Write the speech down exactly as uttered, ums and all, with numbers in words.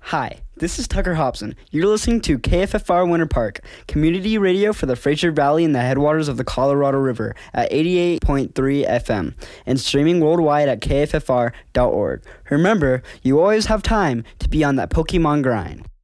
Hi, this is Tucker Hobson. You're listening to K F F R Winter Park, community radio for the Fraser Valley and the headwaters of the Colorado River at eighty-eight point three F M and streaming worldwide at K F F R dot org. Remember, you always have time to be on that Pokemon grind.